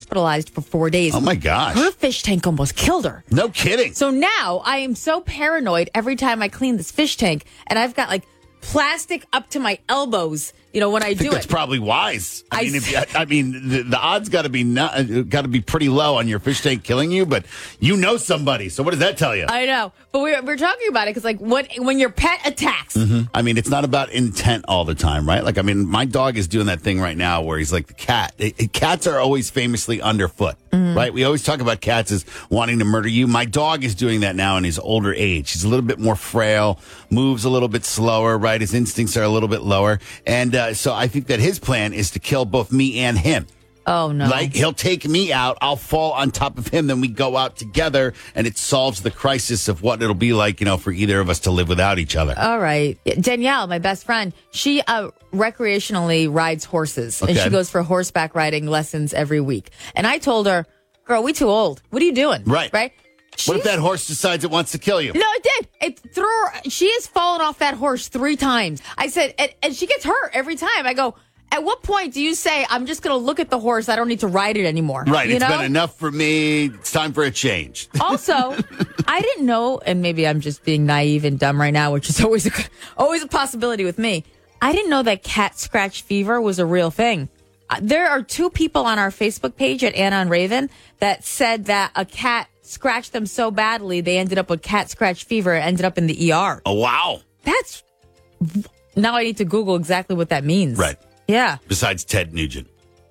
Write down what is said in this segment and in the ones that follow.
hospitalized for 4 days. Oh, my gosh. Her fish tank almost killed her. No kidding. So now I am so paranoid every time I clean this fish tank, and I've got like plastic up to my elbows, when I do that's it. probably wise. I mean, the odds got to be pretty low on your fish tank killing you, but you know somebody. So what does that tell you? I know, but we're talking about it because when your pet attacks. Mm-hmm. I mean, it's not about intent all the time, right? Like, I mean, my dog is doing that thing right now where he's like the cat. Cats are always famously underfoot, right? We always talk about cats as wanting to murder you. My dog is doing that now in his older age. He's a little bit more frail, moves a little bit slower, right? His instincts are a little bit lower, and so I think that his plan is to kill both me and him. Oh, no. Like, he'll take me out, I'll fall on top of him, then we go out together, and it solves the crisis of what it'll be like, for either of us to live without each other. All right. Danielle, my best friend, she recreationally rides horses, and she goes for horseback riding lessons every week. And I told her, girl, we too old. What are you doing? Right. Right? What if that horse decides it wants to kill you? No, it did. It threw her. She has fallen off that horse 3 times. I said, and she gets hurt every time. I go, at what point do you say, I'm just going to look at the horse, I don't need to ride it anymore? Right. It's been enough for me. It's time for a change. Also, I didn't know, and maybe I'm just being naive and dumb right now, which is always a possibility with me. I didn't know that cat scratch fever was a real thing. There are 2 people on our Facebook page at Anna and Raven that said that a cat scratched them so badly they ended up with cat scratch fever and ended up in the ER. Oh, wow. Now I need to Google exactly what that means. Right. Yeah. Besides Ted Nugent.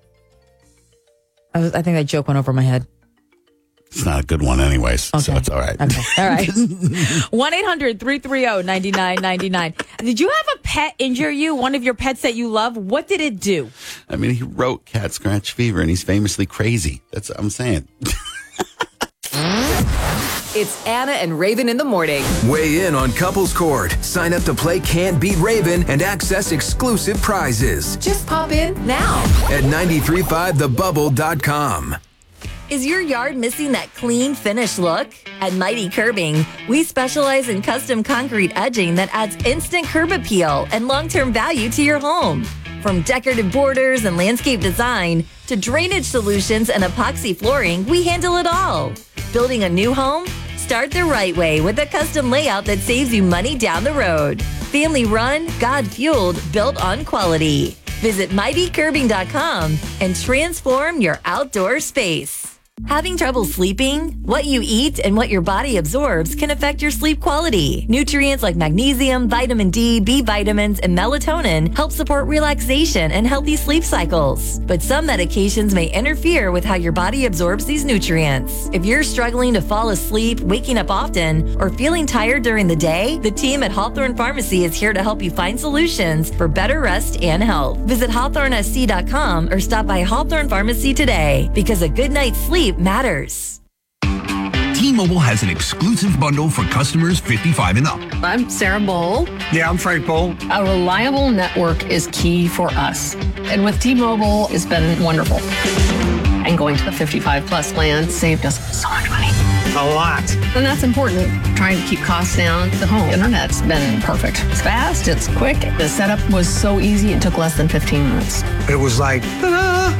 I think that joke went over my head. It's not a good one anyways, okay. So it's all right. Okay. All right. 1-800-330-9999. Did you have a pet injure you? One of your pets that you love? What did it do? I mean, he wrote cat scratch fever, and he's famously crazy. That's what I'm saying. It's Anna and Raven in the morning. Weigh in on Couples Court. Sign up to play Can't Beat Raven and access exclusive prizes. Just pop in now at 935thebubble.com. Is your yard missing that clean, finished look? At Mighty Curbing, we specialize in custom concrete edging that adds instant curb appeal and long-term value to your home. From decorative borders and landscape design to drainage solutions and epoxy flooring, we handle it all. Building a new home? Start the right way with a custom layout that saves you money down the road. Family run, God fueled, built on quality. Visit mightycurbing.com and transform your outdoor space. Having trouble sleeping? What you eat and what your body absorbs can affect your sleep quality. Nutrients like magnesium, vitamin D, B vitamins, and melatonin help support relaxation and healthy sleep cycles. But some medications may interfere with how your body absorbs these nutrients. If you're struggling to fall asleep, waking up often, or feeling tired during the day, the team at Hawthorne Pharmacy is here to help you find solutions for better rest and health. Visit hawthornesc.com or stop by Hawthorne Pharmacy today, because a good night's sleep matters. T-Mobile has an exclusive bundle for customers 55 and up. I'm Sarah Bowl. Yeah, I'm Frank Bowl. A reliable network is key for us. And with T-Mobile, it's been wonderful. And going to the 55 plus plan saved us so much money. A lot. And that's important. Trying to keep costs down. The home internet's been perfect. It's fast, it's quick. The setup was so easy, it took less than 15 minutes. It was like, ta-da!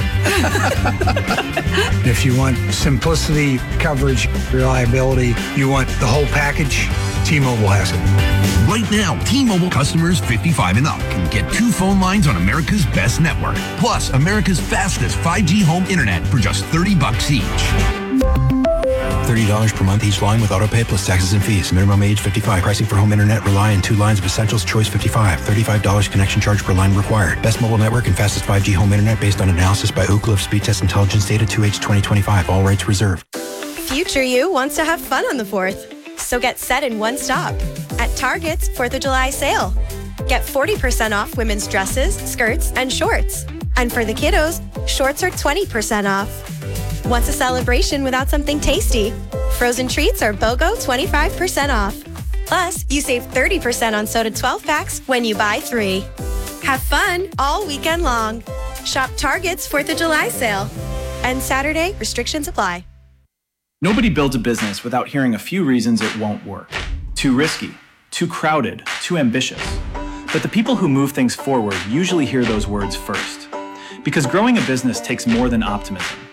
If you want simplicity, coverage, reliability, you want the whole package, T-Mobile has it. Right now, T-Mobile customers 55 and up can get 2 phone lines on America's best network, plus America's fastest 5G home internet for just $30 each. $30 per month each line with autopay plus taxes and fees. Minimum age 55. Pricing for home internet rely on 2 lines of Essentials Choice 55. $35 connection charge per line required. Best mobile network and fastest 5G home internet based on analysis by Ookla of Speed Test Intelligence data 2H 2025. All rights reserved. Future you wants to have fun on the 4th. So get set in one stop. At Target's 4th of July sale. Get 40% off women's dresses, skirts, and shorts. And for the kiddos, shorts are 20% off. What's a celebration without something tasty? Frozen treats are BOGO 25% off. Plus, you save 30% on soda 12 packs when you buy 3. Have fun all weekend long. Shop Target's 4th of July sale. And Saturday, restrictions apply. Nobody builds a business without hearing a few reasons it won't work. Too risky, too crowded, too ambitious. But the people who move things forward usually hear those words first. Because growing a business takes more than optimism.